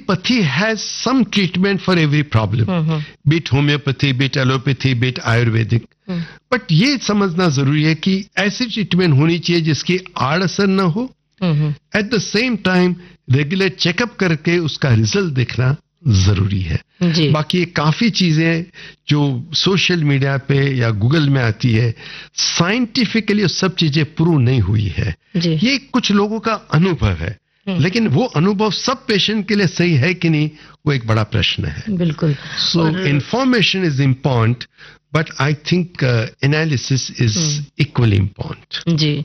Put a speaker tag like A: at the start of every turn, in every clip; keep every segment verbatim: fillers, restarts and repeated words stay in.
A: Homeopathy has some treatment for every problem, mm-hmm. be it homeopathy, be it allopathy, be it Ayurvedic. Mm. But ये समझना जरूरी है कि ऐसी treatment होनी चाहिए जिसकी आड़ असर न हो, at the same time regular checkup करके उसका रिजल्ट देखना जरूरी है. बाकी ये काफी चीजें जो सोशल मीडिया पे या गूगल में आती है, साइंटिफिकली सब चीजें प्रूव नहीं हुई है. ये कुछ लोगों का अनुभव है, लेकिन वो अनुभव सब पेशेंट के लिए सही है कि नहीं, वो एक बड़ा प्रश्न है.
B: बिल्कुल.
A: सो information is important, but I think analysis is equally important.
B: जी,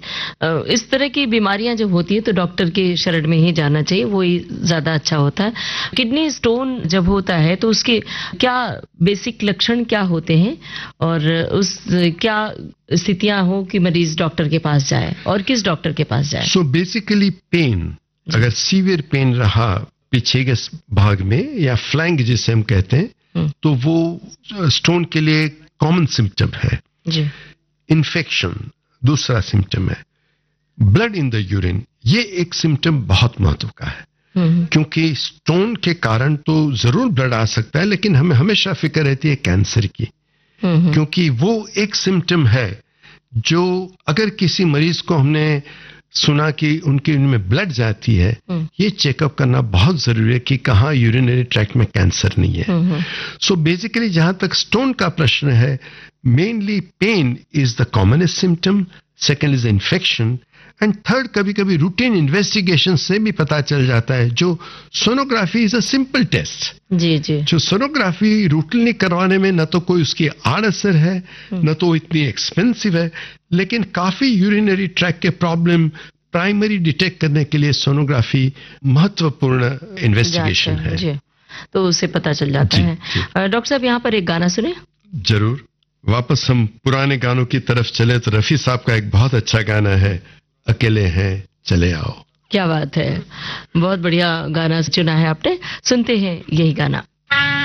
B: इस तरह की बीमारियां जब होती है तो डॉक्टर के शरण में ही जाना चाहिए, वो ही ज्यादा अच्छा होता है. किडनी स्टोन जब होता है तो उसके क्या बेसिक लक्षण क्या होते हैं और उस क्या स्थितियां हो कि मरीज डॉक्टर के पास जाए और किस डॉक्टर के पास जाए?
A: सो बेसिकली पेन, अगर सीवियर पेन रहा पीछे के भाग में या फ्लैंक जिसे हम कहते हैं, तो वो स्टोन के लिए कॉमन सिम्टम है. जी. इन्फेक्शन दूसरा सिम्टम है. ब्लड इन द यूरिन, ये एक सिम्टम बहुत महत्व का है, क्योंकि स्टोन के कारण तो जरूर ब्लड आ सकता है, लेकिन हमें हमेशा फिक्र रहती है कैंसर की, क्योंकि वो एक सिम्टम है जो अगर किसी मरीज को हमने सुना कि उनके उनमें ब्लड जाती है, ये चेकअप करना बहुत जरूरी है कि कहाँ यूरिनरी ट्रैक्ट में कैंसर नहीं है. सो बेसिकली जहां तक स्टोन का प्रश्न है, mainly pen is the commonest symptom, second is infection, and third कभी कभी रूटीन इन्वेस्टिगेशन से भी पता चल जाता है. जो sonography is a simple test.
B: जी जी.
A: जो सोनोग्राफी रूटीनली करवाने में न तो कोई उसकी आड़ असर है, न तो इतनी एक्सपेंसिव है, लेकिन काफी यूरिनरी ट्रैक के प्रॉब्लम प्राइमरी डिटेक्ट करने के लिए सोनोग्राफी महत्वपूर्ण इन्वेस्टिगेशन है.
B: जी. तो उससे पता चल जाता जी, है. डॉक्टर साहब, यहाँ पर एक गाना सुने.
A: जरूर. वापस हम पुराने गानों की तरफ चले तो रफी साहब का एक बहुत अच्छा गाना है, अकेले हैं चले आओ.
B: क्या बात है, बहुत बढ़िया गाना चुना है आपने. सुनते हैं यही गाना.